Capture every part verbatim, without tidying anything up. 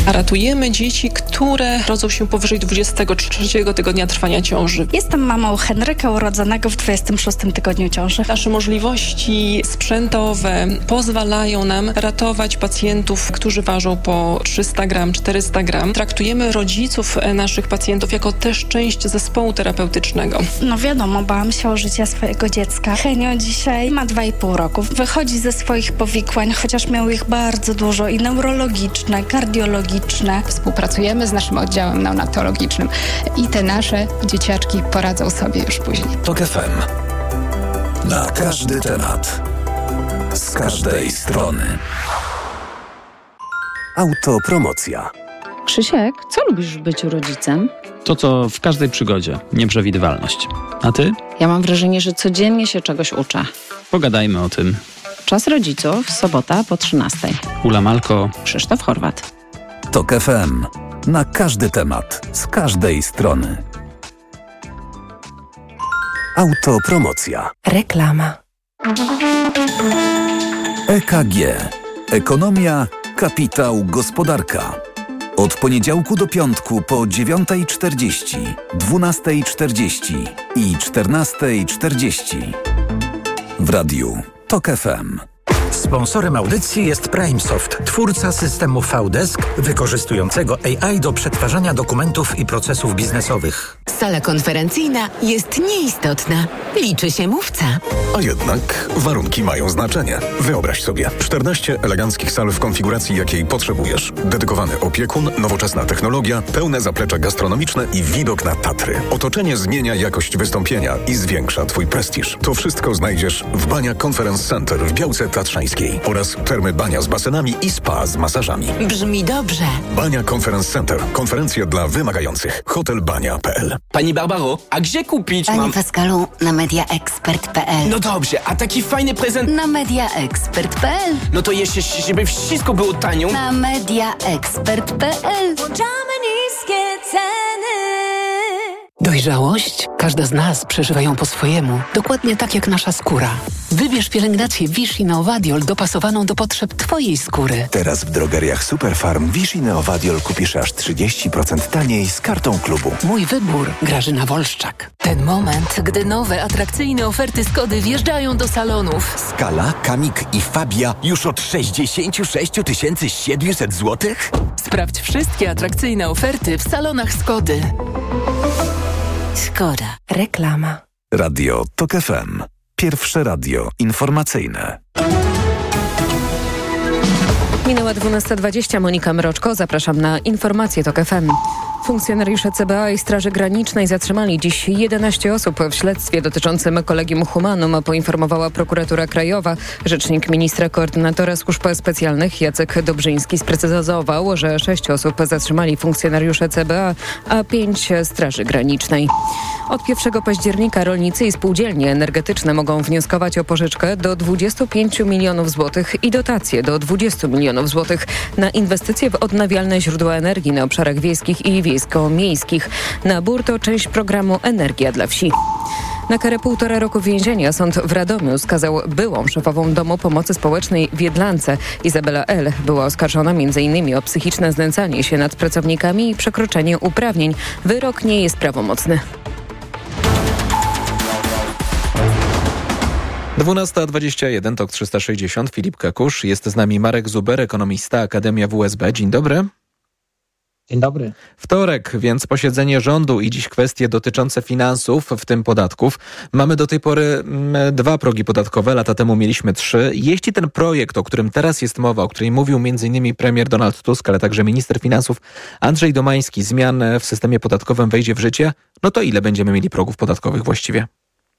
A ratujemy dzieci, które rodzą się powyżej dwudziestego trzeciego tygodnia trwania ciąży. Jestem mamą Henryka, urodzonego w dwudziestym szóstym tygodniu ciąży. Nasze możliwości sprzętowe pozwalają nam ratować pacjentów, którzy ważą po trzysta gram, czterysta gram. Traktujemy rodziców naszych pacjentów jako też część zespołu terapeutycznego. No wiadomo, bałam się o życie swojego dziecka. Henio dzisiaj ma dwa i pół roku. Wychodzi ze swoich powikłań, chociaż miał ich bardzo dużo i neurologiczne, kardiologiczne. Współpracujemy z naszym oddziałem neonatologicznym i te nasze dzieciaczki poradzą sobie już później. TOK F M. Na każdy temat. Z każdej strony. Autopromocja. Krzysiek, co lubisz w byciu rodzicem? To, co w każdej przygodzie. Nieprzewidywalność. A ty? Ja mam wrażenie, że codziennie się czegoś uczę. Pogadajmy o tym. Czas rodziców, sobota po trzynastej. Ula Malko. Krzysztof Horwat. TOK F M. Na każdy temat. Z każdej strony. Autopromocja. Reklama. E K G. Ekonomia, kapitał, gospodarka. Od poniedziałku do piątku po dziewiąta czterdzieści, dwunasta czterdzieści i czternasta czterdzieści. W radiu TOK F M. Sponsorem audycji jest PrimeSoft, twórca systemu V-Desk wykorzystującego A I do przetwarzania dokumentów i procesów biznesowych. Sala konferencyjna jest nieistotna. Liczy się mówca. A jednak warunki mają znaczenie. Wyobraź sobie, czternaście eleganckich sal w konfiguracji, jakiej potrzebujesz. Dedykowany opiekun, nowoczesna technologia, pełne zaplecze gastronomiczne i widok na Tatry. Otoczenie zmienia jakość wystąpienia i zwiększa Twój prestiż. To wszystko znajdziesz w Bania Conference Center w Białce Tatrzańskiej oraz termy Bania z basenami i spa z masażami. Brzmi dobrze. Bania Conference Center. Konferencje dla wymagających. hotel bania kropka p l. Pani Barbaro, a gdzie kupić Panie mam... Pascalu, na mediaexpert kropka p l. No dobrze, a taki fajny prezent... Na mediaexpert kropka p l. No to jeszcze, żeby wszystko było tanio... Na mediaexpert kropka p l. Włączamy niskie ceny. Dojrzałość? Każda z nas przeżywa ją po swojemu. Dokładnie tak jak nasza skóra. Wybierz pielęgnację Vichy Neovadiol dopasowaną do potrzeb Twojej skóry. Teraz w drogeriach Superfarm Vichy Neovadiol kupisz aż trzydzieści procent taniej z kartą klubu. Mój wybór. Grażyna Wolszczak. Ten moment, gdy nowe, atrakcyjne oferty Skody wjeżdżają do salonów. Skala, Kamik i Fabia już od sześćdziesiąt sześć tysięcy siedemset złotych? Sprawdź wszystkie atrakcyjne oferty w salonach Skody. Szkoda. Reklama. Radio TOK F M. Pierwsze radio informacyjne. Minęła dwunasta dwadzieścia. Monika Mroczko. Zapraszam na informacje TOK F M. Funkcjonariusze C B A i Straży Granicznej zatrzymali dziś jedenaście osób w śledztwie dotyczącym Collegium Humanum, poinformowała Prokuratura Krajowa. Rzecznik ministra koordynatora służb specjalnych Jacek Dobrzyński sprecyzował, że sześć osób zatrzymali funkcjonariusze C B A, a pięć Straży Granicznej. Od pierwszego października rolnicy i spółdzielnie energetyczne mogą wnioskować o pożyczkę do dwudziestu pięciu milionów złotych i dotacje do dwudziestu milionów złotych na inwestycje w odnawialne źródła energii na obszarach wiejskich i wiejsko-miejskich. Nabór to część programu Energia dla Wsi. Na karę półtora roku więzienia sąd w Radomiu skazał byłą szefową Domu Pomocy Społecznej w Jedlance. Izabela L. była oskarżona między innymi o psychiczne znęcanie się nad pracownikami i przekroczenie uprawnień. Wyrok nie jest prawomocny. dwunasta dwadzieścia jeden, TOK trzysta sześćdziesiąt, Filip Kakusz. Jest z nami Marek Zuber, ekonomista, Akademia W S B. Dzień dobry. Dzień dobry. Wtorek, więc posiedzenie rządu i dziś kwestie dotyczące finansów, w tym podatków. Mamy do tej pory m, dwa progi podatkowe, lata temu mieliśmy trzy. Jeśli ten projekt, o którym teraz jest mowa, o którym mówił między innymi premier Donald Tusk, ale także minister finansów Andrzej Domański, zmian w systemie podatkowym wejdzie w życie, no to ile będziemy mieli progów podatkowych właściwie?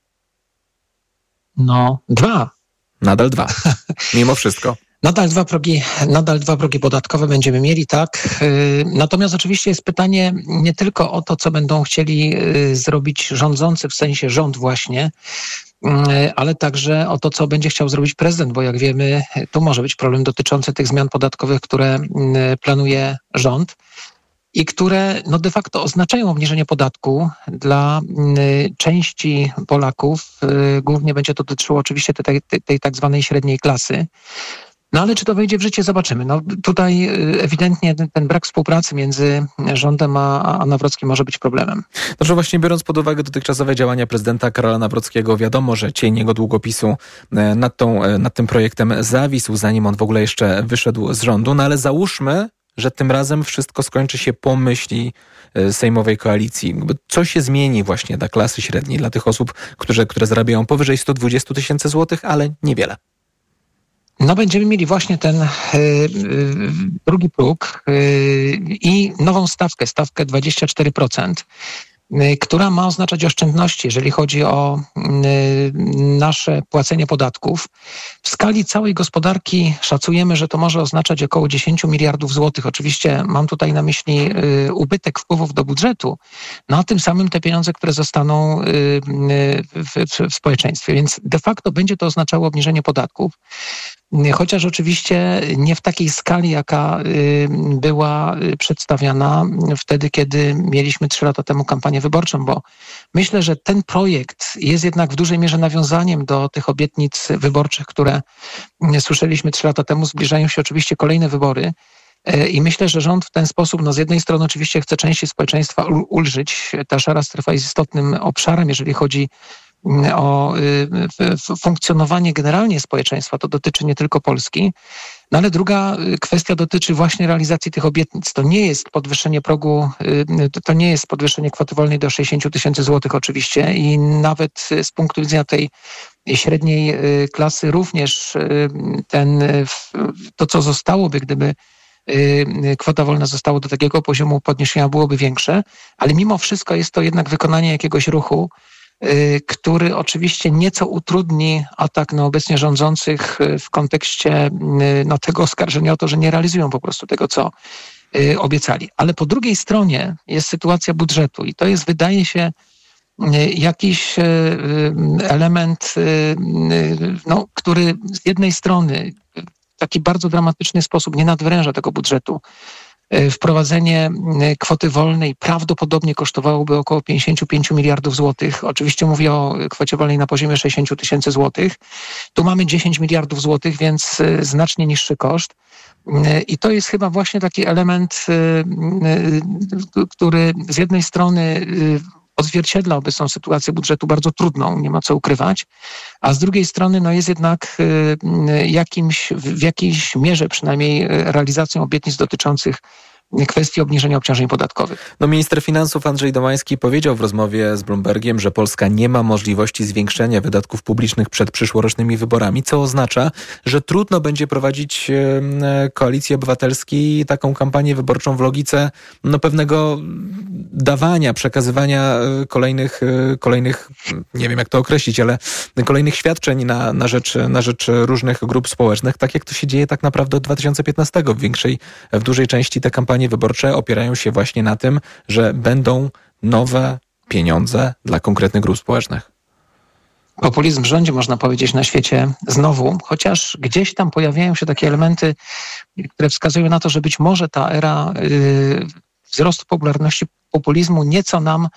No, dwa. Nadal dwa, mimo wszystko. Nadal dwa progi, nadal dwa progi podatkowe będziemy mieli, tak. Natomiast oczywiście jest pytanie nie tylko o to, co będą chcieli zrobić rządzący, w sensie rząd właśnie, ale także o to, co będzie chciał zrobić prezydent, bo jak wiemy, tu może być problem dotyczący tych zmian podatkowych, które planuje rząd i które no de facto oznaczają obniżenie podatku dla y, części Polaków. Y, głównie będzie to dotyczyło oczywiście tej, tej, tej tak zwanej średniej klasy. No ale czy to wejdzie w życie, zobaczymy. No tutaj ewidentnie ten, ten brak współpracy między rządem a, a Nawrockim może być problemem. Dobrze, właśnie biorąc pod uwagę dotychczasowe działania prezydenta Karola Nawrockiego, wiadomo, że cień jego długopisu nad, tą, nad tym projektem zawisł, zanim on w ogóle jeszcze wyszedł z rządu. No ale załóżmy, że tym razem wszystko skończy się po myśli sejmowej koalicji. Co się zmieni właśnie dla klasy średniej, dla tych osób, które, które zarabiają powyżej sto dwadzieścia tysięcy złotych, ale niewiele? No będziemy mieli właśnie ten y, y, drugi próg y, i nową stawkę, stawkę dwadzieścia cztery procent, y, która ma oznaczać oszczędności, jeżeli chodzi o y, nasze płacenie podatków. W skali całej gospodarki szacujemy, że to może oznaczać około dziesięć miliardów złotych. Oczywiście mam tutaj na myśli y, ubytek wpływów do budżetu, no a tym samym te pieniądze, które zostaną y, y, w, w, w społeczeństwie. Więc de facto będzie to oznaczało obniżenie podatków. Chociaż oczywiście nie w takiej skali, jaka była przedstawiana wtedy, kiedy mieliśmy trzy lata temu kampanię wyborczą, bo myślę, że ten projekt jest jednak w dużej mierze nawiązaniem do tych obietnic wyborczych, które słyszeliśmy trzy lata temu. Zbliżają się oczywiście kolejne wybory i myślę, że rząd w ten sposób, no z jednej strony oczywiście chce części społeczeństwa ulżyć. Ta szara strefa jest istotnym obszarem, jeżeli chodzi o funkcjonowanie generalnie społeczeństwa, to dotyczy nie tylko Polski, no ale druga kwestia dotyczy właśnie realizacji tych obietnic. To nie jest podwyższenie progu, to nie jest podwyższenie kwoty wolnej do sześćdziesiąt tysięcy złotych oczywiście i nawet z punktu widzenia tej średniej klasy również ten, to co zostałoby, gdyby kwota wolna została do takiego poziomu podniesienia, byłoby większe, ale mimo wszystko jest to jednak wykonanie jakiegoś ruchu, który oczywiście nieco utrudni atak na obecnie rządzących w kontekście no, tego oskarżenia o to, że nie realizują po prostu tego, co obiecali. Ale po drugiej stronie jest sytuacja budżetu i to jest, wydaje się, jakiś element, no, który z jednej strony w taki bardzo dramatyczny sposób nie nadwyręża tego budżetu. Wprowadzenie kwoty wolnej prawdopodobnie kosztowałoby około pięćdziesiąt pięć miliardów złotych. Oczywiście mówię o kwocie wolnej na poziomie sześćdziesiąt tysięcy złotych. Tu mamy dziesięć miliardów złotych, więc znacznie niższy koszt. I to jest chyba właśnie taki element, który z jednej strony odzwierciedla obecną sytuację budżetu bardzo trudną, nie ma co ukrywać, a z drugiej strony no jest jednak jakimś, w jakiejś mierze przynajmniej realizacją obietnic dotyczących kwestii obniżenia obciążeń podatkowych. No, minister finansów Andrzej Domański powiedział w rozmowie z Bloombergiem, że Polska nie ma możliwości zwiększenia wydatków publicznych przed przyszłorocznymi wyborami, co oznacza, że trudno będzie prowadzić Koalicji Obywatelskiej taką kampanię wyborczą w logice no, pewnego dawania, przekazywania kolejnych, kolejnych, nie wiem jak to określić, ale kolejnych świadczeń na, na, rzecz, na rzecz różnych grup społecznych, tak jak to się dzieje tak naprawdę od dwa tysiące piętnastego. W większej, w dużej części te kampanie wyborcze opierają się właśnie na tym, że będą nowe pieniądze dla konkretnych grup społecznych. Populizm rządzi, można powiedzieć, na świecie znowu, chociaż gdzieś tam pojawiają się takie elementy, które wskazują na to, że być może ta era yy, wzrostu popularności populizmu nieco nam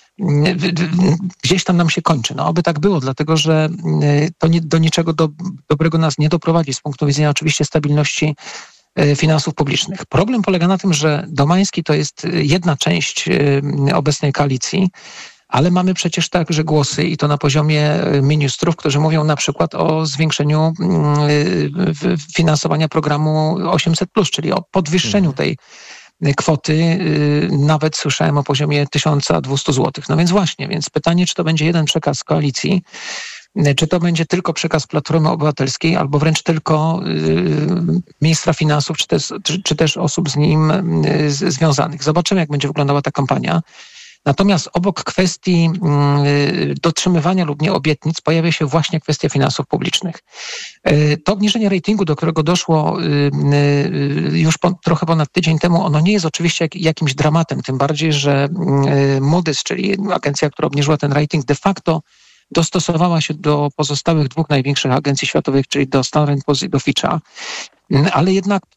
gdzieś tam nam się kończy. No, oby tak było, dlatego że to nie, do niczego do, dobrego nas nie doprowadzi z punktu widzenia oczywiście stabilności finansów publicznych. Problem polega na tym, że Domański to jest jedna część obecnej koalicji, ale mamy przecież także głosy i to na poziomie ministrów, którzy mówią na przykład o zwiększeniu finansowania programu osiemset plus, czyli o podwyższeniu tej kwoty, nawet słyszałem o poziomie tysiąc dwieście złotych. No więc właśnie, więc pytanie, czy to będzie jeden przekaz koalicji, czy to będzie tylko przekaz Platformy Obywatelskiej, albo wręcz tylko y, ministra finansów, czy też, czy, czy też osób z nim y, z, związanych. Zobaczymy, jak będzie wyglądała ta kampania. Natomiast obok kwestii y, dotrzymywania lub nie obietnic pojawia się właśnie kwestia finansów publicznych. Y, to obniżenie ratingu, do którego doszło y, y, już po, trochę ponad tydzień temu, ono nie jest oczywiście jak, jakimś dramatem, tym bardziej, że y, Moody's, czyli agencja, która obniżyła ten rating, de facto dostosowała się do pozostałych dwóch największych agencji światowych, czyli do Standard and Poor's i do Fitcha. Ale jednak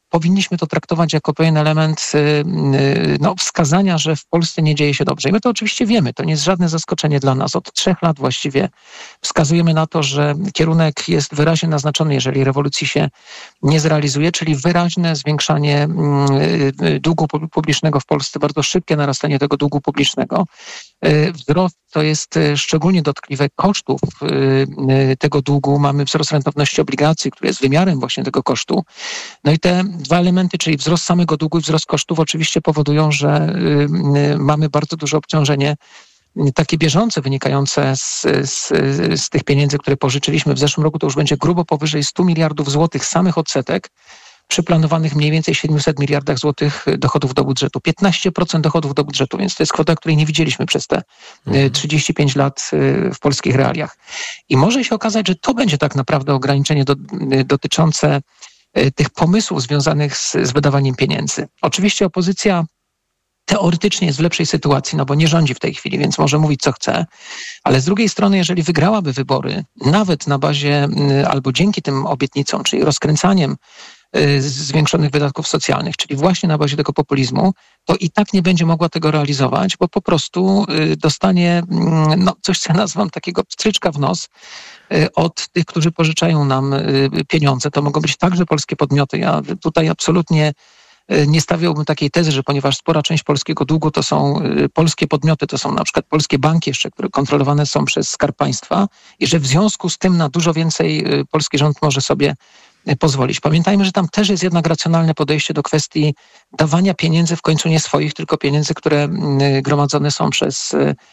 powinniśmy to traktować jako pewien element no, wskazania, że w Polsce nie dzieje się dobrze. I my to oczywiście wiemy, to nie jest żadne zaskoczenie dla nas. Od trzech lat właściwie wskazujemy na to, że kierunek jest wyraźnie naznaczony, jeżeli rewolucji się nie zrealizuje, czyli wyraźne zwiększanie długu publicznego w Polsce, bardzo szybkie narastanie tego długu publicznego. Wzrost to jest szczególnie dotkliwe kosztów tego długu. Mamy wzrost rentowności obligacji, który jest wymiarem właśnie tego kosztu. No i te dwa elementy, czyli wzrost samego długu i wzrost kosztów oczywiście powodują, że mamy bardzo duże obciążenie takie bieżące wynikające z, z, z tych pieniędzy, które pożyczyliśmy. W zeszłym roku to już będzie grubo powyżej stu miliardów złotych samych odsetek przy planowanych mniej więcej siedmiuset miliardach złotych dochodów do budżetu. piętnaście procent dochodów do budżetu, więc to jest kwota, której nie widzieliśmy przez te trzydzieści pięć lat w polskich realiach. I może się okazać, że to będzie tak naprawdę ograniczenie do, dotyczące tych pomysłów związanych z, z wydawaniem pieniędzy. Oczywiście opozycja teoretycznie jest w lepszej sytuacji, no bo nie rządzi w tej chwili, więc może mówić co chce, ale z drugiej strony, jeżeli wygrałaby wybory, nawet na bazie albo dzięki tym obietnicom, czyli rozkręcaniem zwiększonych wydatków socjalnych, czyli właśnie na bazie tego populizmu, to i tak nie będzie mogła tego realizować, bo po prostu dostanie no, coś, co ja nazywam takiego pstryczka w nos od tych, którzy pożyczają nam pieniądze. To mogą być także polskie podmioty. Ja tutaj absolutnie nie stawiałbym takiej tezy, że ponieważ spora część polskiego długu to są polskie podmioty, to są na przykład polskie banki jeszcze, które kontrolowane są przez Skarb Państwa i że w związku z tym na dużo więcej polski rząd może sobie pozwolić. Pamiętajmy, że tam też jest jednak racjonalne podejście do kwestii dawania pieniędzy w końcu nie swoich, tylko pieniędzy, które gromadzone są przez,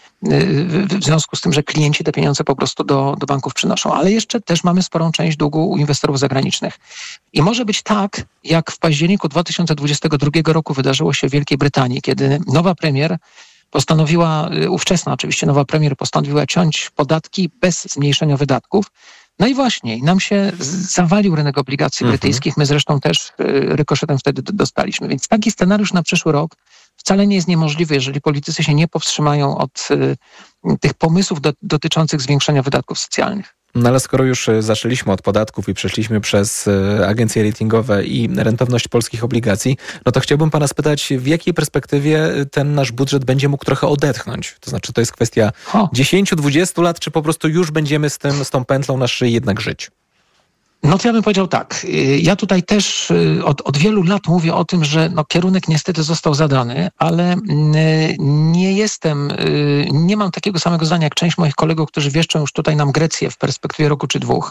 w związku z tym, że klienci te pieniądze po prostu do, do banków przynoszą. Ale jeszcze też mamy sporą część długu u inwestorów zagranicznych. I może być tak, jak w październiku dwa tysiące dwudziestego drugiego roku wydarzyło się w Wielkiej Brytanii, kiedy nowa premier postanowiła, ówczesna oczywiście nowa premier postanowiła ciąć podatki bez zmniejszenia wydatków. No i właśnie, nam się zawalił rynek obligacji brytyjskich, my zresztą też rykoszetem wtedy dostaliśmy. Więc taki scenariusz na przyszły rok wcale nie jest niemożliwy, jeżeli politycy się nie powstrzymają od tych pomysłów do, dotyczących zwiększenia wydatków socjalnych. No ale skoro już zaczęliśmy od podatków i przeszliśmy przez agencje ratingowe i rentowność polskich obligacji, no to chciałbym pana spytać, w jakiej perspektywie ten nasz budżet będzie mógł trochę odetchnąć? To znaczy, to jest kwestia dziesięć do dwudziestu lat, czy po prostu już będziemy z tym, z tą pętlą na szyi jednak żyć? No to ja bym powiedział tak. Ja tutaj też od, od wielu lat mówię o tym, że no kierunek niestety został zadany, ale nie jestem, nie mam takiego samego zdania jak część moich kolegów, którzy wieszczą już tutaj nam Grecję w perspektywie roku czy dwóch.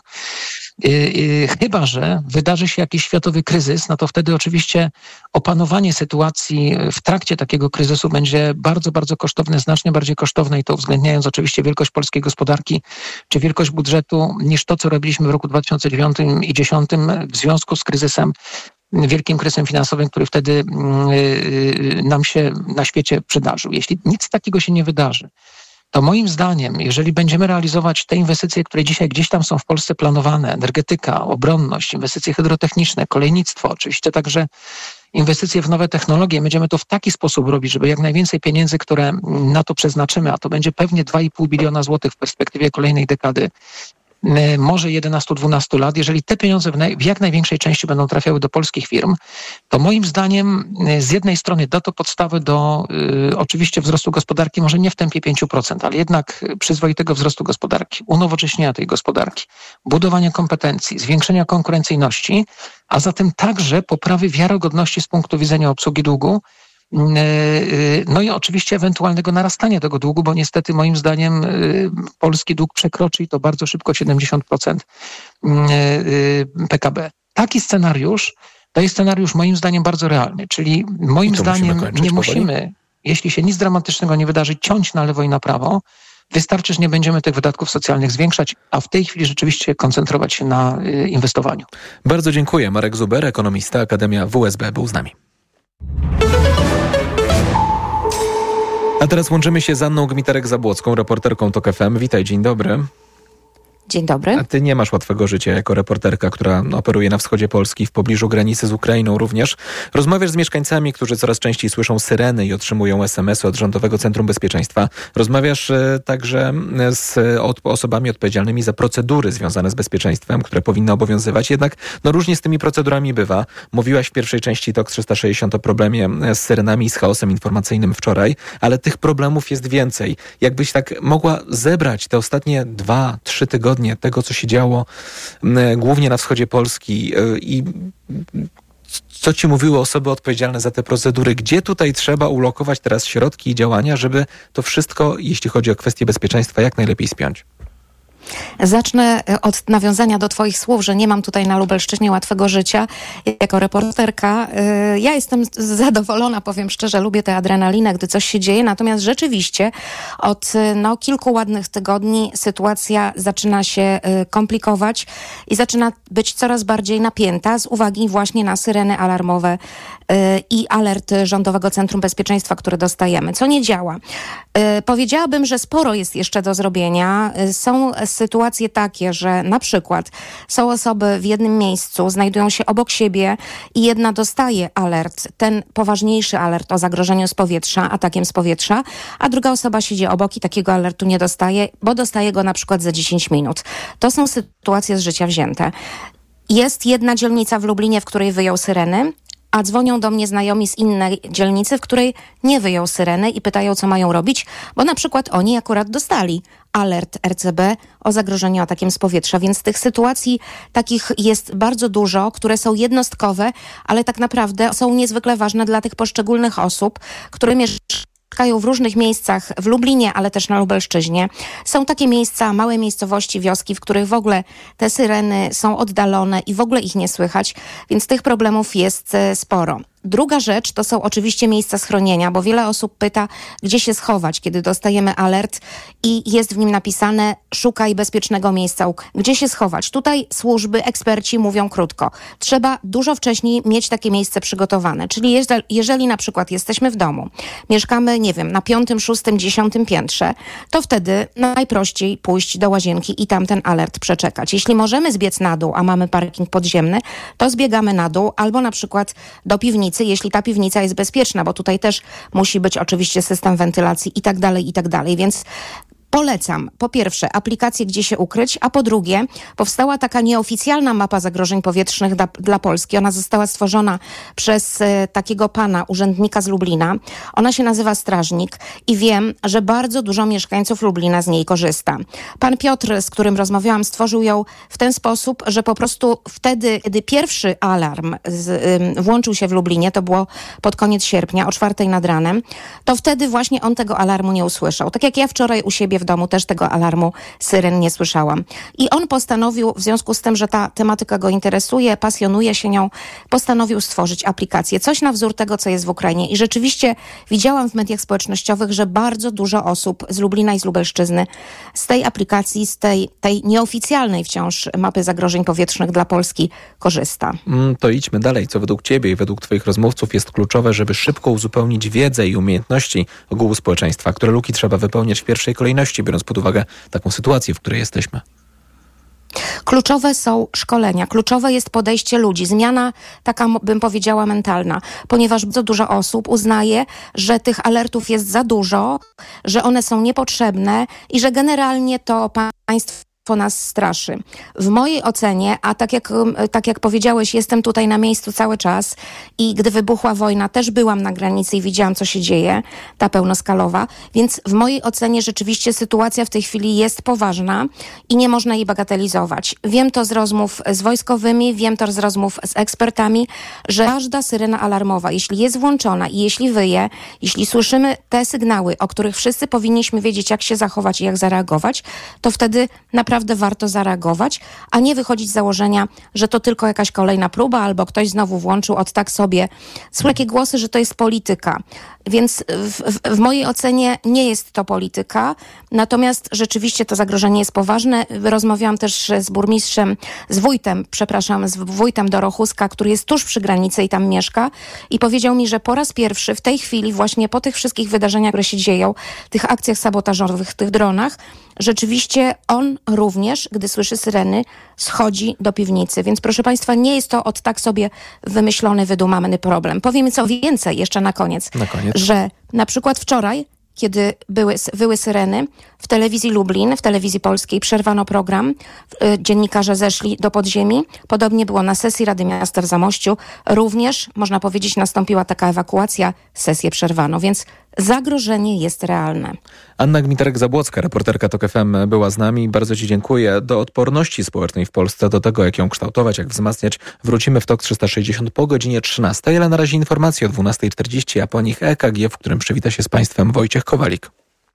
Chyba że wydarzy się jakiś światowy kryzys, no to wtedy oczywiście opanowanie sytuacji w trakcie takiego kryzysu będzie bardzo, bardzo kosztowne, znacznie bardziej kosztowne i to uwzględniając oczywiście wielkość polskiej gospodarki czy wielkość budżetu niż to, co robiliśmy w roku dwa tysiące dziewiątym i dwa tysiące dziesiątym w związku z kryzysem, wielkim kryzysem finansowym, który wtedy nam się na świecie przydarzył. Jeśli nic takiego się nie wydarzy, to moim zdaniem, jeżeli będziemy realizować te inwestycje, które dzisiaj gdzieś tam są w Polsce planowane, energetyka, obronność, inwestycje hydrotechniczne, kolejnictwo, oczywiście także inwestycje w nowe technologie, będziemy to w taki sposób robić, żeby jak najwięcej pieniędzy, które na to przeznaczymy, a to będzie pewnie dwa i pół biliona złotych w perspektywie kolejnej dekady, może jedenaście do dwunastu lat, jeżeli te pieniądze w, naj, w jak największej części będą trafiały do polskich firm, to moim zdaniem z jednej strony da to podstawy do y, oczywiście wzrostu gospodarki, może nie w tempie pięć procent, ale jednak przyzwoitego wzrostu gospodarki, unowocześnienia tej gospodarki, budowania kompetencji, zwiększenia konkurencyjności, a zatem także poprawy wiarygodności z punktu widzenia obsługi długu. No i oczywiście ewentualnego narastania tego długu, bo niestety moim zdaniem polski dług przekroczy i to bardzo szybko siedemdziesiąt procent P K B. Taki scenariusz to jest scenariusz moim zdaniem bardzo realny, czyli moim zdaniem musimy nie musimy, powoli? Jeśli się nic dramatycznego nie wydarzy, ciąć na lewo i na prawo. Wystarczy, że nie będziemy tych wydatków socjalnych zwiększać, a w tej chwili rzeczywiście koncentrować się na inwestowaniu. Bardzo dziękuję. Marek Zuber, ekonomista, Akademia W S B był z nami. A teraz łączymy się z Anną Gmiterek-Zabłocką, reporterką TOK F M. Witaj, dzień dobry. Dzień dobry. A ty nie masz łatwego życia jako reporterka, która operuje na wschodzie Polski, w pobliżu granicy z Ukrainą również. Rozmawiasz z mieszkańcami, którzy coraz częściej słyszą syreny i otrzymują es em esy od Rządowego Centrum Bezpieczeństwa. Rozmawiasz e, także z od, osobami odpowiedzialnymi za procedury związane z bezpieczeństwem, które powinny obowiązywać. Jednak no, różnie z tymi procedurami bywa. Mówiłaś w pierwszej części T O K trzysta sześćdziesiąt o problemie z syrenami i z chaosem informacyjnym wczoraj, ale tych problemów jest więcej. Jakbyś tak mogła zebrać te ostatnie dwa, trzy tygodnie tego, co się działo m, głównie na wschodzie Polski y, i co ci mówiły osoby odpowiedzialne za te procedury? Gdzie tutaj trzeba ulokować teraz środki i działania, żeby to wszystko, jeśli chodzi o kwestie bezpieczeństwa, jak najlepiej spiąć? Zacznę od nawiązania do twoich słów, że nie mam tutaj na Lubelszczyźnie łatwego życia. Jako reporterka ja jestem zadowolona, powiem szczerze, lubię tę adrenalinę, gdy coś się dzieje, natomiast rzeczywiście od no, kilku ładnych tygodni sytuacja zaczyna się komplikować i zaczyna być coraz bardziej napięta z uwagi właśnie na syreny alarmowe i alert Rządowego Centrum Bezpieczeństwa, które dostajemy. Co nie działa? Powiedziałabym, że sporo jest jeszcze do zrobienia. Są sytuacje takie, że na przykład są osoby w jednym miejscu, znajdują się obok siebie i jedna dostaje alert, ten poważniejszy alert o zagrożeniu z powietrza, atakiem z powietrza, a druga osoba siedzi obok i takiego alertu nie dostaje, bo dostaje go na przykład za dziesięć minut. To są sytuacje z życia wzięte. Jest jedna dzielnica w Lublinie, w której wyjął syreny, a dzwonią do mnie znajomi z innej dzielnicy, w której nie wyjął syreny i pytają, co mają robić, bo na przykład oni akurat dostali alert er ce be o zagrożeniu atakiem z powietrza, więc tych sytuacji takich jest bardzo dużo, które są jednostkowe, ale tak naprawdę są niezwykle ważne dla tych poszczególnych osób, które mieszkają w różnych miejscach w Lublinie, ale też na Lubelszczyźnie. Są takie miejsca, małe miejscowości, wioski, w których w ogóle te syreny są oddalone i w ogóle ich nie słychać, więc tych problemów jest sporo. Druga rzecz to są oczywiście miejsca schronienia, bo wiele osób pyta, gdzie się schować, kiedy dostajemy alert i jest w nim napisane szukaj bezpiecznego miejsca. Gdzie się schować? Tutaj służby, eksperci mówią krótko. Trzeba dużo wcześniej mieć takie miejsce przygotowane. Czyli jeżeli, jeżeli na przykład jesteśmy w domu, mieszkamy, nie wiem, na piątym, szóstym, dziesiątym piętrze, to wtedy najprościej pójść do łazienki i tam ten alert przeczekać. Jeśli możemy zbiec na dół, a mamy parking podziemny, to zbiegamy na dół albo na przykład do piwnicy, jeśli ta piwnica jest bezpieczna, bo tutaj też musi być oczywiście system wentylacji i tak dalej, i tak dalej, więc polecam, po pierwsze, aplikację Gdzie się ukryć, a po drugie, powstała taka nieoficjalna mapa zagrożeń powietrznych da, dla Polski. Ona została stworzona przez e, takiego pana, urzędnika z Lublina. Ona się nazywa Strażnik i wiem, że bardzo dużo mieszkańców Lublina z niej korzysta. Pan Piotr, z którym rozmawiałam, stworzył ją w ten sposób, że po prostu wtedy, kiedy pierwszy alarm z, y, włączył się w Lublinie, to było pod koniec sierpnia, o czwartej nad ranem, to wtedy właśnie on tego alarmu nie usłyszał. Tak jak ja wczoraj u siebie w domu też tego alarmu syren nie słyszałam. I on postanowił, w związku z tym, że ta tematyka go interesuje, pasjonuje się nią, postanowił stworzyć aplikację. Coś na wzór tego, co jest w Ukrainie. I rzeczywiście widziałam w mediach społecznościowych, że bardzo dużo osób z Lublina i z Lubelszczyzny z tej aplikacji, z tej, tej nieoficjalnej wciąż mapy zagrożeń powietrznych dla Polski korzysta. Mm, to idźmy dalej. Co według ciebie i według twoich rozmówców jest kluczowe, żeby szybko uzupełnić wiedzę i umiejętności ogółu społeczeństwa? Które luki trzeba wypełniać w pierwszej kolejności, biorąc pod uwagę taką sytuację, w której jesteśmy? Kluczowe są szkolenia, kluczowe jest podejście ludzi, zmiana taka, bym powiedziała, mentalna, ponieważ bardzo dużo osób uznaje, że tych alertów jest za dużo, że one są niepotrzebne i że generalnie to państwo nas straszy. W mojej ocenie, a tak jak, tak jak powiedziałeś, jestem tutaj na miejscu cały czas i gdy wybuchła wojna, też byłam na granicy i widziałam, co się dzieje, ta pełnoskalowa, więc w mojej ocenie rzeczywiście sytuacja w tej chwili jest poważna i nie można jej bagatelizować. Wiem to z rozmów z wojskowymi, wiem to z rozmów z ekspertami, że każda syrena alarmowa, jeśli jest włączona i jeśli wyje, jeśli słyszymy te sygnały, o których wszyscy powinniśmy wiedzieć, jak się zachować i jak zareagować, to wtedy naprawdę Naprawdę warto zareagować, a nie wychodzić z założenia, że to tylko jakaś kolejna próba albo ktoś znowu włączył od tak sobie. Są takie głosy, że to jest polityka. Więc w, w, w mojej ocenie nie jest to polityka, natomiast rzeczywiście to zagrożenie jest poważne. Rozmawiałam też z burmistrzem, z wójtem, przepraszam, z wójtem Dorochuska, który jest tuż przy granicy i tam mieszka i powiedział mi, że po raz pierwszy w tej chwili właśnie po tych wszystkich wydarzeniach, które się dzieją, tych akcjach sabotażowych, tych dronach, rzeczywiście on również również, gdy słyszy syreny, schodzi do piwnicy. Więc proszę Państwa, nie jest to od tak sobie wymyślony, wydumany problem. Powiem co więcej jeszcze na koniec, na koniec. że na przykład wczoraj, kiedy były, wyły syreny, w telewizji Lublin, w telewizji polskiej przerwano program, dziennikarze zeszli do podziemi. Podobnie było na sesji Rady Miasta w Zamościu. Również, można powiedzieć, nastąpiła taka ewakuacja, sesję przerwano, więc zagrożenie jest realne. Anna Gmiterek-Zabłocka, reporterka TOK F M, była z nami. Bardzo Ci dziękuję. Do odporności społecznej w Polsce, do tego, jak ją kształtować, jak wzmacniać, wrócimy w TOK trzysta sześćdziesiąt po godzinie trzynastej, ale na razie informacje o dwunastej czterdzieści, a po nich E K G, w którym przywita się z Państwem Wojciech Kowalik.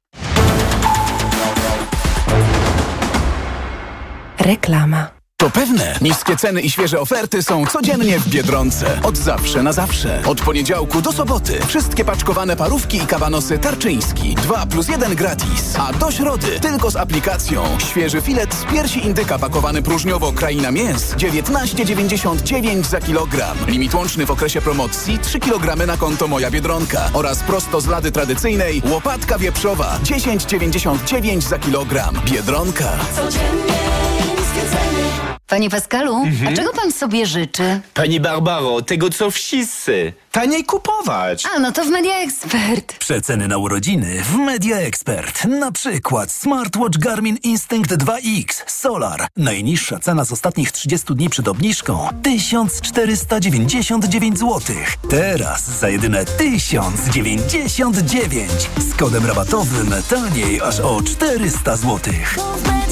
Reklama. To pewne. Niskie ceny i świeże oferty są codziennie w Biedronce. Od zawsze na zawsze. Od poniedziałku do soboty. Wszystkie paczkowane parówki i kabanosy Tarczyński. dwa plus jeden gratis. A do środy tylko z aplikacją. Świeży filet z piersi indyka pakowany próżniowo Kraina Mięs. dziewiętnaście dziewięćdziesiąt dziewięć za kilogram. Limit łączny w okresie promocji trzy kilogramy na konto Moja Biedronka. Oraz prosto z lady tradycyjnej łopatka wieprzowa dziesięć dziewięćdziesiąt dziewięć za kilogram. Biedronka. Codziennie niskie ceny. Panie Pascalu, Mhm. a czego pan sobie życzy? Pani Barbaro, tego co wszyscy. Taniej kupować. A, no to w Media Expert. Przeceny na urodziny w Media Expert. Na przykład smartwatch Garmin Instinct dwa X Solar. Najniższa cena z ostatnich trzydziestu dni przed obniżką tysiąc czterysta dziewięćdziesiąt dziewięć złotych. Teraz za jedyne tysiąc dziewięćdziesiąt dziewięć. Z kodem rabatowym taniej aż o czterysta złotych.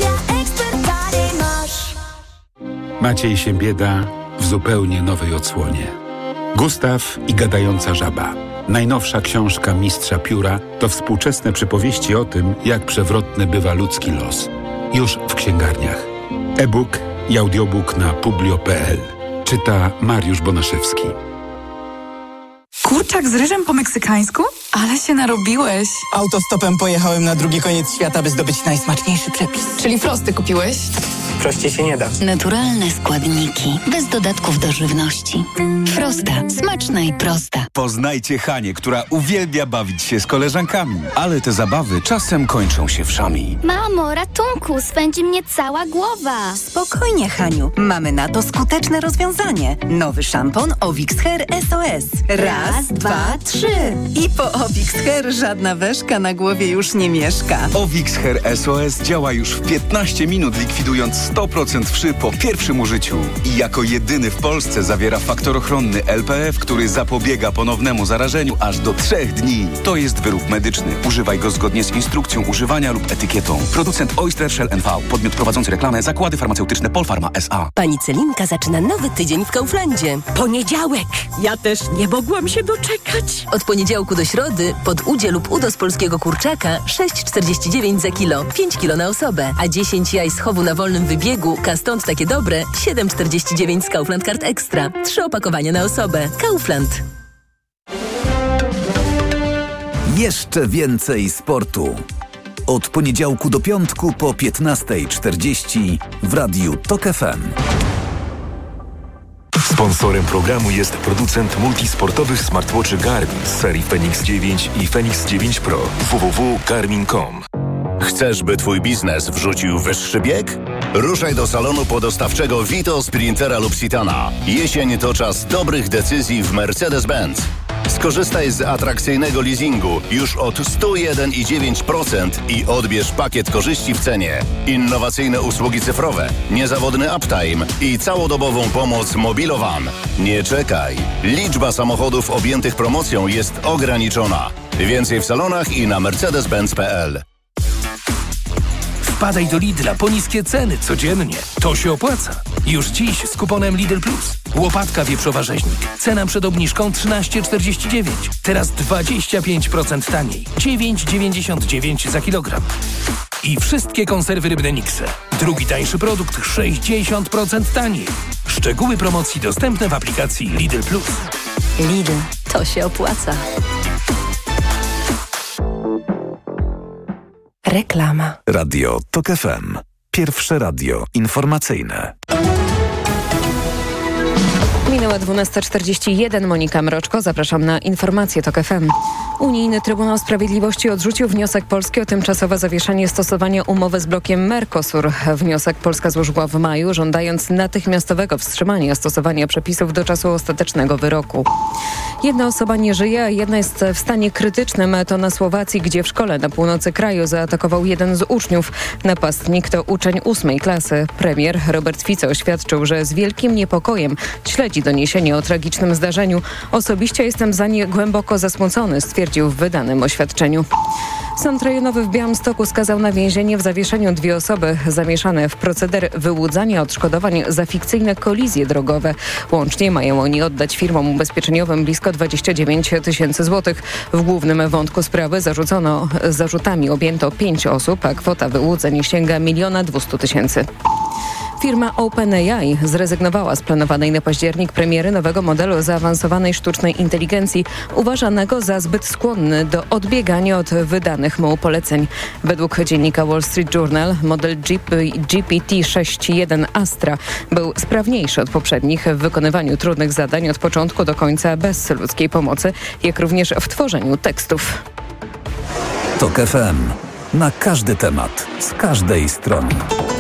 Maciej Siembieda w zupełnie nowej odsłonie. Gustaw i gadająca żaba. Najnowsza książka mistrza pióra to współczesne przypowieści o tym, jak przewrotny bywa ludzki los. Już w księgarniach. E-book i audiobook na publio kropka p l. Czyta Mariusz Bonaszewski. Kurczak z ryżem po meksykańsku? Ale się narobiłeś. Autostopem pojechałem na drugi koniec świata, by zdobyć najsmaczniejszy przepis. Czyli frosty kupiłeś? Prościej się nie da. Naturalne składniki, bez dodatków do żywności. Frosta. Smaczna i prosta. Poznajcie Hanię, która uwielbia bawić się z koleżankami. Ale te zabawy czasem kończą się wszami. Mamo, ratunku, swędzi mnie cała głowa. Spokojnie, Haniu. Mamy na to skuteczne rozwiązanie. Nowy szampon Ovix Hair S O S. Raz, dwa, trzy. I po Ovix Hair żadna weszka na głowie już nie mieszka. Ovix Hair S O S działa już w piętnaście minut, likwidując sto procent wszy po pierwszym użyciu. I jako jedyny w Polsce zawiera faktor ochronny L P F, który zapobiega ponownemu zarażeniu aż do trzech dni. To jest wyrób medyczny. Używaj go zgodnie z instrukcją używania lub etykietą. Producent Oyster Shell N V. Podmiot prowadzący reklamę. Zakłady farmaceutyczne Polpharma S A. Pani Celinka zaczyna nowy tydzień w Kauflandzie. Poniedziałek! Ja też nie mogłam się doczekać. Od poniedziałku do środy pod udzie lub udo z polskiego kurczaka sześć czterdzieści dziewięć za kilo, pięć kilo na osobę, a dziesięć jaj z chowu na wolnym wybiegu, Stąd takie dobre, siedem czterdzieści dziewięć z Kaufland Card Extra. Trzy opakowania na osobę. Kaufland. Jeszcze więcej sportu. Od poniedziałku do piątku po piętnastej czterdzieści w Radiu TOK F M. Sponsorem programu jest producent multisportowych smartwatchy Garmin z serii Fenix dziewięć i Fenix dziewięć Pro. w w w kropka garmin kropka com. Chcesz, by twój biznes wrzucił wyższy bieg? Ruszaj do salonu podostawczego Vito, Sprintera lub Citana. Jesień to czas dobrych decyzji w Mercedes-Benz. Skorzystaj z atrakcyjnego leasingu już od sto jeden i dziewięć procent i odbierz pakiet korzyści w cenie. Innowacyjne usługi cyfrowe, niezawodny uptime i całodobową pomoc Mobilowan. Nie czekaj. Liczba samochodów objętych promocją jest ograniczona. Więcej w salonach i na mercedes benz kropka p l. Wpadaj do Lidla po niskie ceny codziennie. To się opłaca. Już dziś z kuponem Lidl Plus. Łopatka wieprzowa rzeźnik. Cena przed obniżką trzynaście czterdzieści dziewięć. Teraz dwadzieścia pięć procent taniej. dziewięć dziewięćdziesiąt dziewięć za kilogram. I wszystkie konserwy rybne Nixe. Drugi tańszy produkt sześćdziesiąt procent taniej. Szczegóły promocji dostępne w aplikacji Lidl Plus. Lidl. To się opłaca. Reklama. Radio TOK F M. Pierwsze radio informacyjne. Minęła dwunasta czterdzieści jeden. Monika Mroczko, zapraszam na informacje TOK F M. Unijny Trybunał Sprawiedliwości odrzucił wniosek Polski o tymczasowe zawieszenie stosowania umowy z blokiem Mercosur. Wniosek Polska złożyła w maju, żądając natychmiastowego wstrzymania stosowania przepisów do czasu ostatecznego wyroku. Jedna osoba nie żyje, a jedna jest w stanie krytycznym. To na Słowacji, gdzie w szkole na północy kraju zaatakował jeden z uczniów. Napastnik to uczeń ósmej klasy. Premier Robert Fico oświadczył, że z wielkim niepokojem śledzi doniesienie o tragicznym zdarzeniu. Osobiście jestem za nie głęboko zasmucony, stwierdził w wydanym oświadczeniu. Sąd rejonowy w Białymstoku skazał na więzienie w zawieszeniu dwie osoby zamieszane w proceder wyłudzania odszkodowań za fikcyjne kolizje drogowe. Łącznie mają oni oddać firmom ubezpieczeniowym blisko dwadzieścia dziewięć tysięcy złotych. W głównym wątku sprawy zarzucono, zarzutami objęto pięć osób, a kwota wyłudzeń sięga miliona dwustu tysięcy. Firma OpenAI zrezygnowała z planowanej na październik premiery nowego modelu zaawansowanej sztucznej inteligencji, uważanego za zbyt skłonny do odbiegania od wydanych mu poleceń. Według dziennika Wall Street Journal model G P T sześć jeden Astra był sprawniejszy od poprzednich w wykonywaniu trudnych zadań od początku do końca bez ludzkiej pomocy, jak również w tworzeniu tekstów. TOK F M. Na każdy temat, z każdej strony.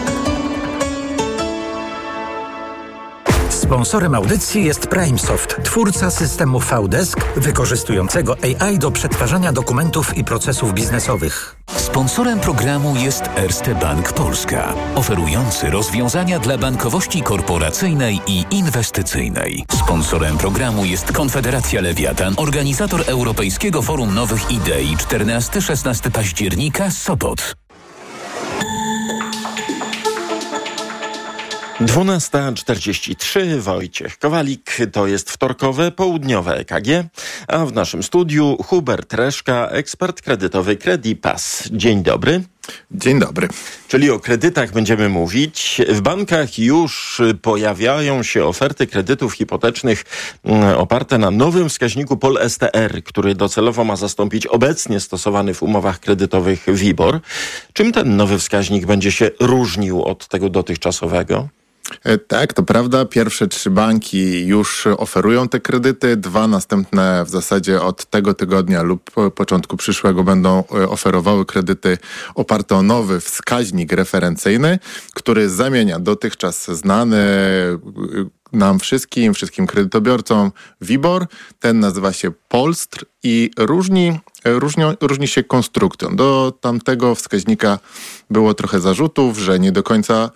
Sponsorem audycji jest PrimeSoft, twórca systemu V-Desk wykorzystującego A I do przetwarzania dokumentów i procesów biznesowych. Sponsorem programu jest Erste Bank Polska, oferujący rozwiązania dla bankowości korporacyjnej i inwestycyjnej. Sponsorem programu jest Konfederacja Lewiatan, organizator Europejskiego Forum Nowych Idei czternastego do szesnastego października, Sopot. dwunasta czterdzieści trzy, Wojciech Kowalik, to jest wtorkowe, południowe E K G, a w naszym studiu Hubert Reszka, ekspert kredytowy Credipass. Dzień dobry. Dzień dobry. Czyli o kredytach będziemy mówić. W bankach już pojawiają się oferty kredytów hipotecznych oparte na nowym wskaźniku Pol S T R, który docelowo ma zastąpić obecnie stosowany w umowach kredytowych WIBOR. Czym ten nowy wskaźnik będzie się różnił od tego dotychczasowego? Tak, to prawda. Pierwsze trzy banki już oferują te kredyty. Dwa następne w zasadzie od tego tygodnia lub początku przyszłego będą oferowały kredyty oparte o nowy wskaźnik referencyjny, który zamienia dotychczas znany nam wszystkim, wszystkim kredytobiorcom WIBOR. Ten nazywa się Polstr i różni, różni, różni się konstrukcją. Do tamtego wskaźnika było trochę zarzutów, że nie do końca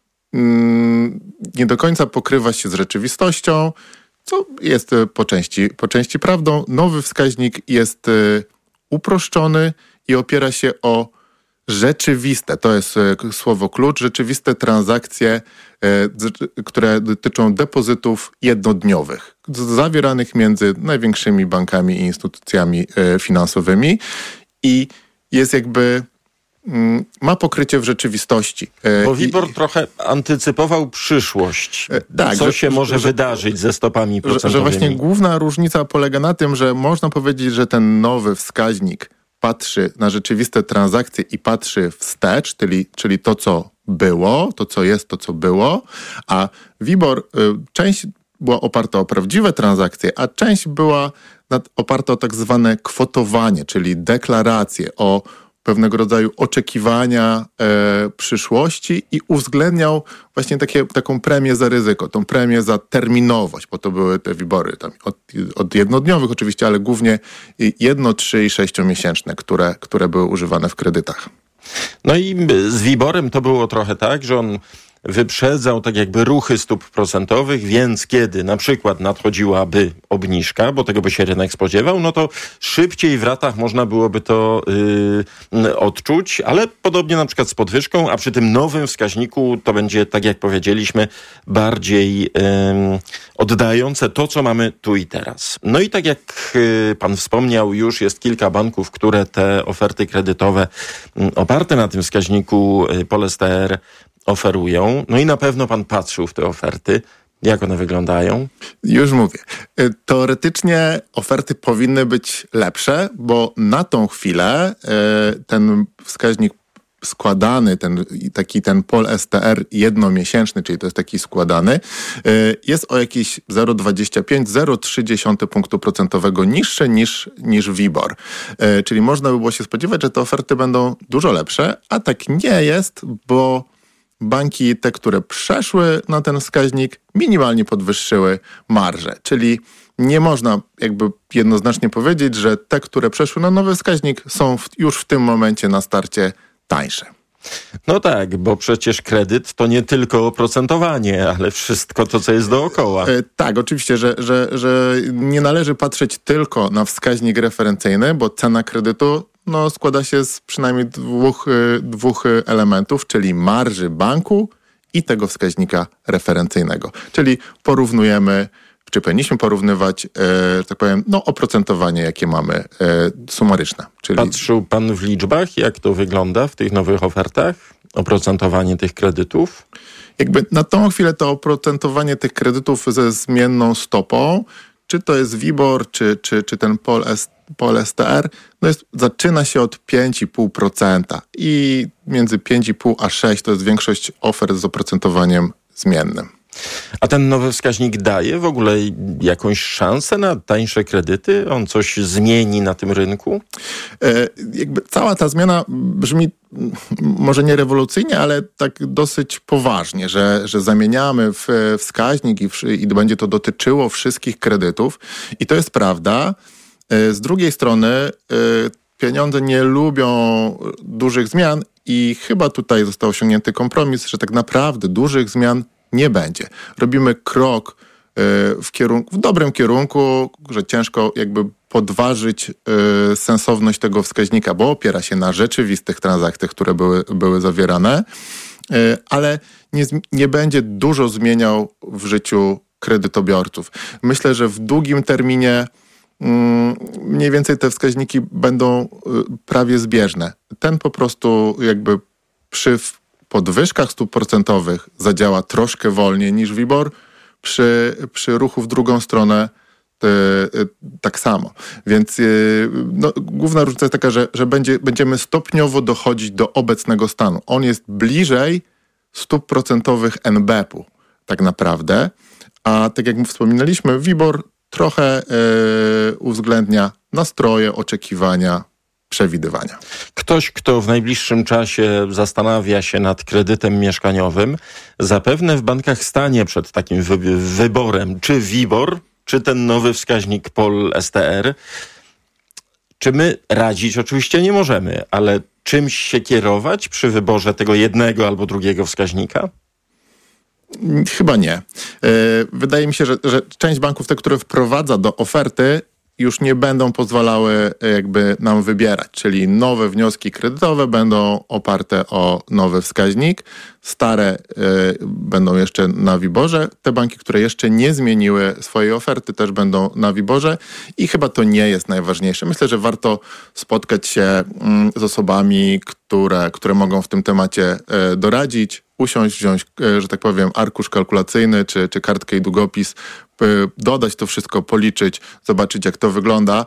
nie do końca pokrywa się z rzeczywistością, co jest po części, po części prawdą. Nowy wskaźnik jest uproszczony i opiera się o rzeczywiste, to jest słowo klucz, rzeczywiste transakcje, które dotyczą depozytów jednodniowych, zawieranych między największymi bankami i instytucjami finansowymi i jest jakby ma pokrycie w rzeczywistości. Bo WIBOR I, trochę antycypował przyszłość. Tak, co że, się może że, wydarzyć ze stopami procentowymi. Że właśnie główna różnica polega na tym, że można powiedzieć, że ten nowy wskaźnik patrzy na rzeczywiste transakcje i patrzy wstecz, czyli, czyli to, co było, to, co jest, to, co było, a WIBOR, y, część była oparta o prawdziwe transakcje, a część była nad, oparta o tak zwane kwotowanie, czyli deklaracje o pewnego rodzaju oczekiwania e, przyszłości i uwzględniał właśnie takie, taką premię za ryzyko, tą premię za terminowość, bo to były te WIBORy tam od, od jednodniowych oczywiście, ale głównie jedno, trzy i sześciomiesięczne, które, które były używane w kredytach. No i z WIBORem to było trochę tak, że on wyprzedzał tak jakby ruchy stóp procentowych, więc kiedy na przykład nadchodziłaby obniżka, bo tego by się rynek spodziewał, no to szybciej w ratach można byłoby to yy, odczuć, ale podobnie na przykład z podwyżką, a przy tym nowym wskaźniku to będzie, tak jak powiedzieliśmy, bardziej yy, oddające to, co mamy tu i teraz. No i tak jak yy, pan wspomniał, już jest kilka banków, które te oferty kredytowe yy, oparte na tym wskaźniku yy, Pol S T R oferują. No i na pewno pan patrzył w te oferty. Jak one wyglądają? Już mówię. Teoretycznie oferty powinny być lepsze, bo na tą chwilę ten wskaźnik składany, ten taki ten Pol S T R jednomiesięczny, czyli to jest taki składany, jest o jakieś zero przecinek dwadzieścia pięć do zero przecinek trzy punktu procentowego niższy niż, niż WIBOR. Czyli można by było się spodziewać, że te oferty będą dużo lepsze, a tak nie jest, bo banki, te, które przeszły na ten wskaźnik, minimalnie podwyższyły marże. Czyli nie można jakby jednoznacznie powiedzieć, że te, które przeszły na nowy wskaźnik, są w, już w tym momencie na starcie tańsze. No tak, bo przecież kredyt to nie tylko oprocentowanie, ale wszystko to, co jest dookoła. E, tak, oczywiście, że, że, że nie należy patrzeć tylko na wskaźnik referencyjny, bo cena kredytu no, składa się z przynajmniej dwóch, dwóch elementów, czyli marży banku i tego wskaźnika referencyjnego. Czyli porównujemy, czy powinniśmy porównywać, e, tak powiem, no, oprocentowanie, jakie mamy e, sumaryczne. Czyli... Patrzył pan w liczbach, jak to wygląda w tych nowych ofertach? Oprocentowanie tych kredytów? Jakby na tą chwilę to oprocentowanie tych kredytów ze zmienną stopą, czy to jest WIBOR, czy, czy, czy ten Pol S, Pol S T R, no jest, zaczyna się od pięć i pół procent i między pięć i pół a sześć to jest większość ofert z oprocentowaniem zmiennym. A ten nowy wskaźnik daje w ogóle jakąś szansę na tańsze kredyty? On coś zmieni na tym rynku? E, jakby cała ta zmiana brzmi może nie rewolucyjnie, ale tak dosyć poważnie, że, że zamieniamy w wskaźnik i, w, i będzie to dotyczyło wszystkich kredytów. I to jest prawda. E, z drugiej strony e, pieniądze nie lubią dużych zmian i chyba tutaj został osiągnięty kompromis, że tak naprawdę dużych zmian nie będzie. Robimy krok w kierunku, w dobrym kierunku, że ciężko jakby podważyć y, sensowność tego wskaźnika, bo opiera się na rzeczywistych transakcjach, które były, były zawierane, y, ale nie, nie będzie dużo zmieniał w życiu kredytobiorców. Myślę, że w długim terminie y, mniej więcej te wskaźniki będą y, prawie zbieżne. Ten po prostu jakby przy podwyżkach stóp procentowych zadziała troszkę wolniej niż WIBOR, przy, przy ruchu w drugą stronę y, y, tak samo. Więc y, no, główna różnica jest taka, że, że będzie, będziemy stopniowo dochodzić do obecnego stanu. On jest bliżej stóp procentowych N B P u tak naprawdę, a tak jak wspominaliśmy, WIBOR trochę y, uwzględnia nastroje, oczekiwania, przewidywania. Ktoś, kto w najbliższym czasie zastanawia się nad kredytem mieszkaniowym, zapewne w bankach stanie przed takim wy- wyborem, czy WIBOR, czy ten nowy wskaźnik Pol S T R. Czy my radzić oczywiście nie możemy, ale czymś się kierować przy wyborze tego jednego albo drugiego wskaźnika? Chyba nie. Wydaje mi się, że, że część banków, te, które wprowadza do oferty, już nie będą pozwalały jakby nam wybierać, czyli nowe wnioski kredytowe będą oparte o nowy wskaźnik, stare y, będą jeszcze na WIBORze, te banki, które jeszcze nie zmieniły swojej oferty, też będą na WIBORze i chyba to nie jest najważniejsze. Myślę, że warto spotkać się mm, z osobami, które, które mogą w tym temacie y, doradzić, usiąść, wziąć, y, że tak powiem, arkusz kalkulacyjny czy, czy kartkę i długopis, dodać to wszystko, policzyć, zobaczyć, jak to wygląda.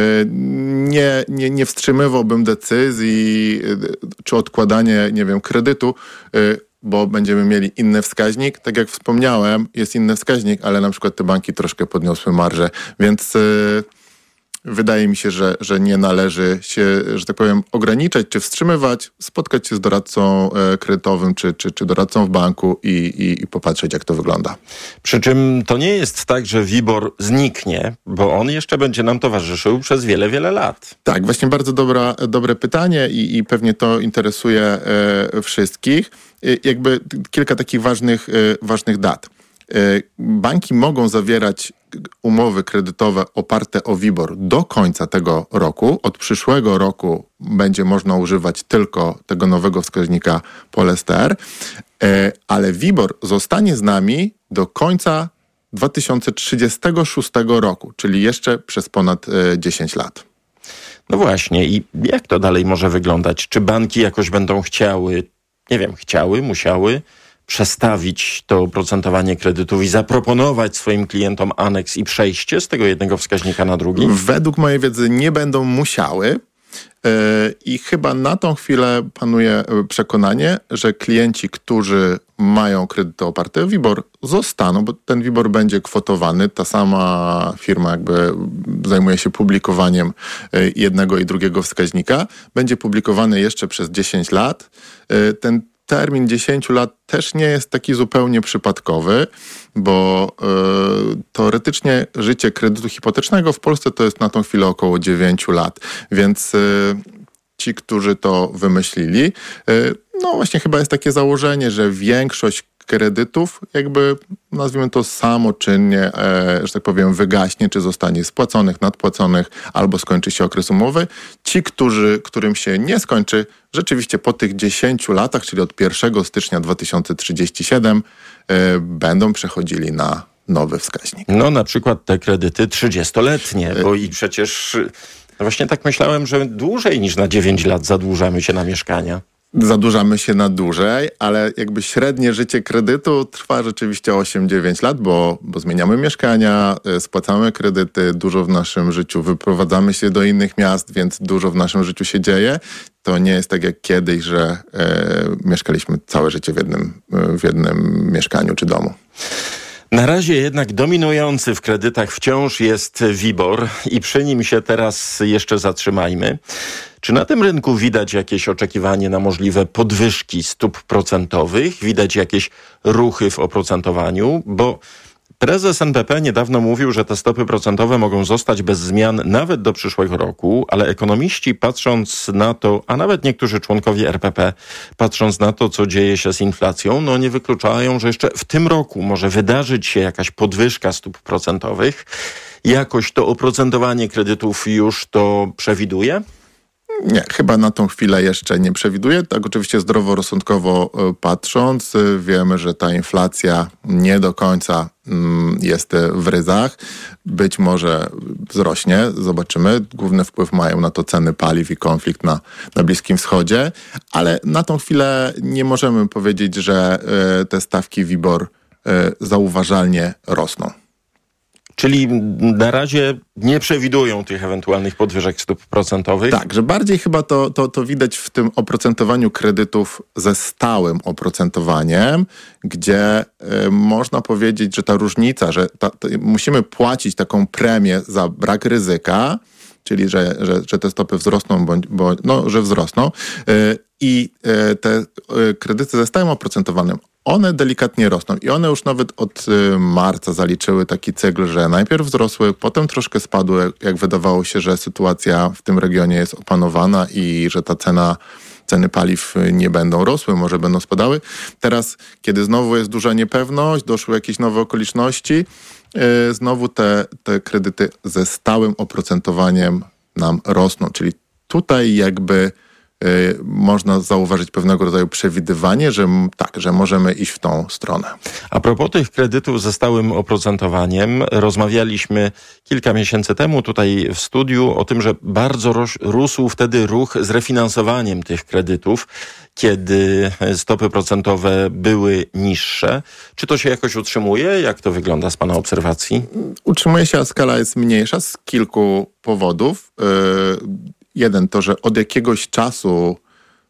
Nie, nie, nie wstrzymywałbym decyzji czy odkładanie, nie wiem, kredytu, bo będziemy mieli inny wskaźnik. Tak jak wspomniałem, jest inny wskaźnik, ale na przykład te banki troszkę podniosły marżę, więc wydaje mi się, że, że nie należy się, że tak powiem, ograniczać czy wstrzymywać, spotkać się z doradcą kredytowym czy, czy, czy doradcą w banku i, i, i popatrzeć, jak to wygląda. Przy czym to nie jest tak, że WIBOR zniknie, bo on jeszcze będzie nam towarzyszył przez wiele, wiele lat. Tak, właśnie bardzo dobra, dobre pytanie i, i pewnie to interesuje e, wszystkich. E, jakby kilka takich ważnych, e, ważnych dat. Banki mogą zawierać umowy kredytowe oparte o WIBOR do końca tego roku. Od przyszłego roku będzie można używać tylko tego nowego wskaźnika Pol S T R, ale WIBOR zostanie z nami do końca dwa tysiące trzydziestego szóstego roku, czyli jeszcze przez ponad dziesięć lat. No właśnie, i jak to dalej może wyglądać? Czy banki jakoś będą chciały, nie wiem, chciały, musiały przestawić to oprocentowanie kredytów i zaproponować swoim klientom aneks i przejście z tego jednego wskaźnika na drugi? Według mojej wiedzy nie będą musiały. I chyba na tą chwilę panuje przekonanie, że klienci, którzy mają kredyty oparte o WIBOR, zostaną, bo ten WIBOR będzie kwotowany. Ta sama firma jakby zajmuje się publikowaniem jednego i drugiego wskaźnika. Będzie publikowany jeszcze przez dziesięć lat. Ten termin dziesięć lat też nie jest taki zupełnie przypadkowy, bo y, teoretycznie życie kredytu hipotecznego w Polsce to jest na tą chwilę około dziewięć lat, więc y, ci, którzy to wymyślili, y, no właśnie chyba jest takie założenie, że większość kredytów jakby, nazwijmy to samoczynnie, e, że tak powiem, wygaśnie, czy zostanie spłaconych, nadpłaconych, albo skończy się okres umowy. Ci, którzy, którym się nie skończy, rzeczywiście po tych dziesięciu latach, czyli od pierwszego stycznia dwa tysiące trzydziestego siódmego, e, będą przechodzili na nowy wskaźnik. No na przykład te kredyty trzydziestoletnie, bo i przecież no właśnie tak myślałem, że dłużej niż na dziewięć lat zadłużamy się na mieszkania. Zadłużamy się na dłużej, ale jakby średnie życie kredytu trwa rzeczywiście osiem dziewięć lat, bo, bo zmieniamy mieszkania, spłacamy kredyty, dużo w naszym życiu, wyprowadzamy się do innych miast, więc dużo w naszym życiu się dzieje. To nie jest tak jak kiedyś, że e, mieszkaliśmy całe życie w jednym, w jednym mieszkaniu czy domu. Na razie jednak dominujący w kredytach wciąż jest WIBOR i przy nim się teraz jeszcze zatrzymajmy. Czy na tym rynku widać jakieś oczekiwanie na możliwe podwyżki stóp procentowych? Widać jakieś ruchy w oprocentowaniu? Bo prezes N B P niedawno mówił, że te stopy procentowe mogą zostać bez zmian nawet do przyszłego roku, ale ekonomiści patrząc na to, a nawet niektórzy członkowie R P P patrząc na to, co dzieje się z inflacją, no nie wykluczają, że jeszcze w tym roku może wydarzyć się jakaś podwyżka stóp procentowych. Jakoś to oprocentowanie kredytów już to przewiduje? Nie, chyba na tą chwilę jeszcze nie przewiduję. Tak oczywiście zdroworozsądkowo patrząc, wiemy, że ta inflacja nie do końca jest w ryzach. Być może wzrośnie, zobaczymy. Główny wpływ mają na to ceny paliw i konflikt na, na Bliskim Wschodzie, ale na tą chwilę nie możemy powiedzieć, że te stawki WIBOR zauważalnie rosną. Czyli na razie nie przewidują tych ewentualnych podwyżek stóp procentowych? Tak, że bardziej chyba to, to, to widać w tym oprocentowaniu kredytów ze stałym oprocentowaniem, gdzie y, można powiedzieć, że ta różnica, że ta, to musimy płacić taką premię za brak ryzyka, czyli że, że, że te stopy wzrosną, bądź, bo, no, że wzrosną y, i y, te y, kredyty ze stałym oprocentowaniem, one delikatnie rosną i one już nawet od y, marca zaliczyły taki cykl, że najpierw wzrosły, potem troszkę spadły, jak wydawało się, że sytuacja w tym regionie jest opanowana i że ta cena, ceny paliw nie będą rosły, może będą spadały. Teraz, kiedy znowu jest duża niepewność, doszły jakieś nowe okoliczności, y, znowu te, te kredyty ze stałym oprocentowaniem nam rosną, czyli tutaj jakby Y, można zauważyć pewnego rodzaju przewidywanie, że m, tak, że możemy iść w tą stronę. A propos tych kredytów ze stałym oprocentowaniem, rozmawialiśmy kilka miesięcy temu tutaj w studiu o tym, że bardzo roś, rósł wtedy ruch z refinansowaniem tych kredytów, kiedy stopy procentowe były niższe. Czy to się jakoś utrzymuje? Jak to wygląda z Pana obserwacji? Utrzymuje się, a skala jest mniejsza z kilku powodów. Yy, Jeden to, że od jakiegoś czasu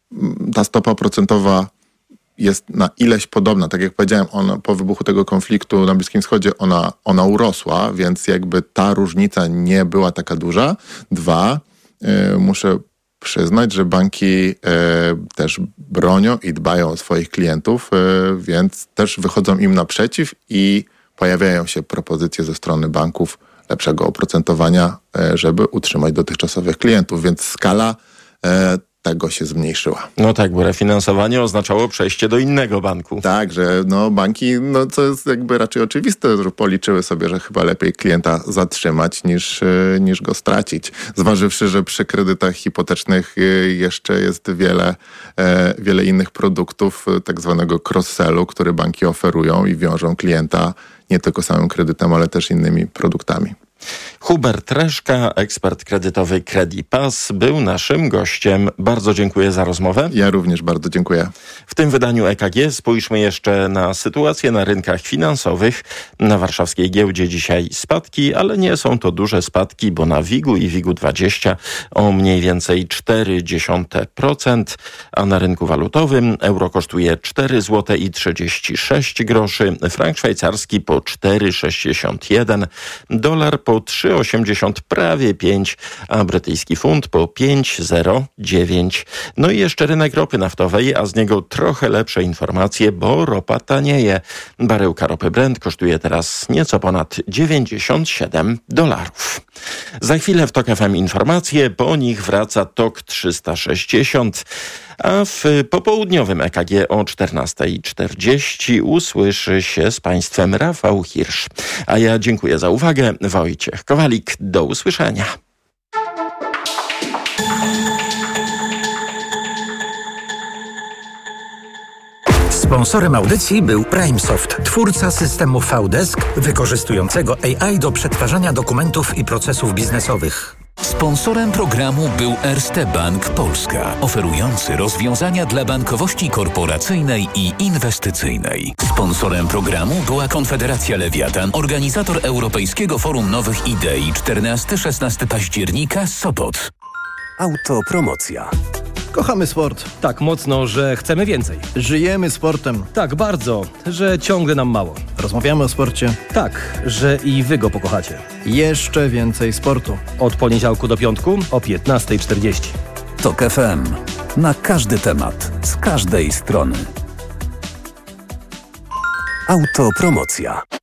ta stopa procentowa jest na ileś podobna. Tak jak powiedziałem, ona, po wybuchu tego konfliktu na Bliskim Wschodzie ona, ona urosła, więc jakby ta różnica nie była taka duża. Dwa, yy, muszę przyznać, że banki yy, też bronią i dbają o swoich klientów, yy, więc też wychodzą im naprzeciw i pojawiają się propozycje ze strony banków lepszego oprocentowania, żeby utrzymać dotychczasowych klientów, więc skala e, tego się zmniejszyła. No tak, bo refinansowanie oznaczało przejście do innego banku. Tak, że no banki, no co jest jakby raczej oczywiste, że policzyły sobie, że chyba lepiej klienta zatrzymać niż, niż go stracić. Zważywszy, że przy kredytach hipotecznych jeszcze jest wiele, e, wiele innych produktów, tak zwanego cross-sellu, które banki oferują i wiążą klienta nie tylko samym kredytem, ale też innymi produktami. Hubert Reszka, ekspert kredytowy Credipass, był naszym gościem. Bardzo dziękuję za rozmowę. Ja również bardzo dziękuję. W tym wydaniu E K G spójrzmy jeszcze na sytuację na rynkach finansowych. Na warszawskiej giełdzie dzisiaj spadki, ale nie są to duże spadki, bo na WIG-u i WIG-u dwadzieścia o mniej więcej cztery dziesiąte procent, a na rynku walutowym euro kosztuje cztery złote i trzydzieści sześć groszy, frank szwajcarski po cztery sześćdziesiąt jeden, dolar po trzy osiemdziesiąt, prawie pięć, a brytyjski funt po pięć zero dziewięć. No i jeszcze rynek ropy naftowej, a z niego trochę lepsze informacje, bo ropa tanieje. Baryłka ropy Brent kosztuje teraz nieco ponad dziewięćdziesiąt siedem dolarów. Za chwilę w TOK F M informacje, po nich wraca TOK trzysta sześćdziesiąt, a w popołudniowym E K G o czternasta czterdzieści usłyszy się z Państwem Rafał Hirsch. A ja dziękuję za uwagę. Wojciech Kowalik, do usłyszenia. Sponsorem audycji był PrimeSoft, twórca systemu V-Desk wykorzystującego A I do przetwarzania dokumentów i procesów biznesowych. Sponsorem programu był Erste Bank Polska, oferujący rozwiązania dla bankowości korporacyjnej i inwestycyjnej. Sponsorem programu była Konfederacja Lewiatan, organizator Europejskiego Forum Nowych Idei czternastego do szesnastego października, Sopot. Autopromocja. Kochamy sport. Tak mocno, że chcemy więcej. Żyjemy sportem. Tak bardzo, że ciągle nam mało. Rozmawiamy o sporcie. Tak, że i wy go pokochacie. Jeszcze więcej sportu. Od poniedziałku do piątku o piętnasta czterdzieści. TOK F M. Na każdy temat, z każdej strony. Autopromocja.